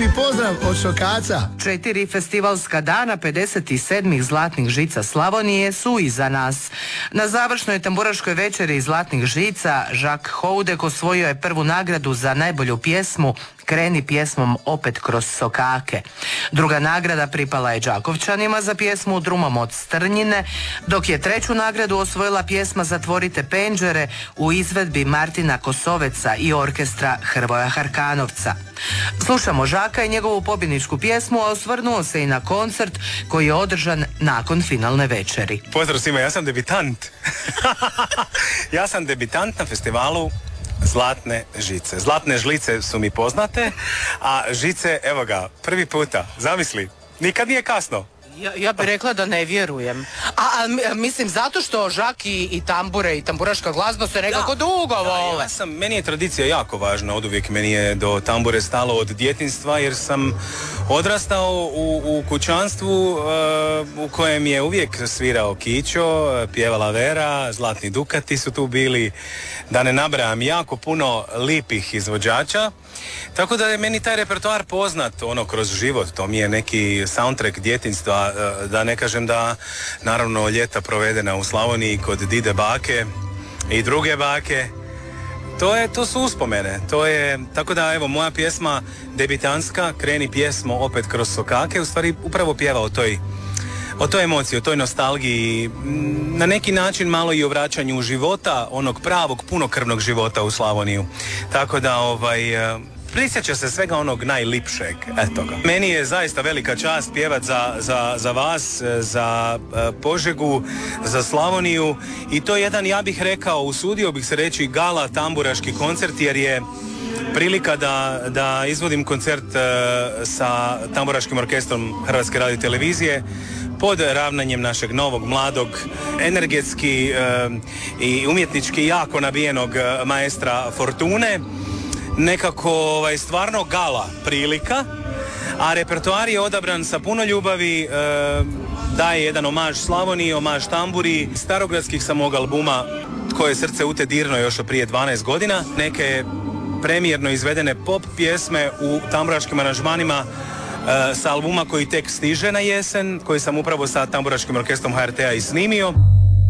Lijepi pozdrav od Šokaca. 4 festivalska dana 57. Zlatnih žica Slavonije su iza nas. Na završnoj tamburaškoj večeri Zlatnih žica Jacques Houdek osvojio je prvu nagradu za najbolju pjesmu Kreni pjesmom opet kroz sokake. Druga nagrada pripala je Đakovčanima za pjesmu Drumom od Strnjine, dok je treću nagradu osvojila pjesma Zatvorite penđere u izvedbi Martina Kosoveca i orkestra Hrvoja Harkanovca. Slušamo Žaka i njegovu pobjedničku pjesmu, a osvrnuo se i na koncert koji je održan nakon finalne večeri. Pozdrav svima, ja sam debitant. Ja sam debitant na festivalu Zlatne žice. Zlatne žlice su mi poznate, a žice, evo ga, prvi puta, zamisli, nikad nije kasno. Ja bih rekla da ne vjerujem. A mislim zato što Žak i tambure i tamburaška glazba se nekako dugo vole. Meni je tradicija jako važna, oduvijek meni je do tambure stalo od djetinjstva jer sam odrastao u kućanstvu u kojem je uvijek svirao Kićo, pjevala Vera, Zlatni Dukati su tu bili, da ne nabrajam jako puno lipih izvođača. Tako da je meni taj repertoar poznat kroz život, to mi je neki soundtrack djetinjstva, da ne kažem da naravno ljeta provedena u Slavoniji kod dide bake i druge bake, to su uspomene, tako da evo moja pjesma debitanska Kreni pjesmo opet kroz sokake u stvari upravo pjeva o toj emociji, o toj nostalgiji, na neki način malo i o vraćanju života, onog pravog punokrvnog života u Slavoniju. Tako da prisjeća se svega onog najlipšeg, eto ga. Meni je zaista velika čast pjevat za vas, za Požegu, za Slavoniju i to je jedan, ja bih rekao, usudio bih se reći, gala tamburaški koncert jer je prilika da izvodim koncert sa tamburaškim orkestrom Hrvatske radiotelevizije pod ravnanjem našeg novog, mladog, energetski i umjetnički jako nabijenog maestra Fortune. Nekako stvarno gala prilika, a repertoar je odabran sa puno ljubavi, daje jedan omaž Slavoniji, omaž tamburi, starogradskih sa mog albuma Koje srce u te dirno još od prije 12 godina, neke premijerno izvedene pop pjesme u tamburaškim aranžmanima sa albuma koji tek stiže na jesen, koji sam upravo sa tamburaškim orkestrom HRT-a i snimio.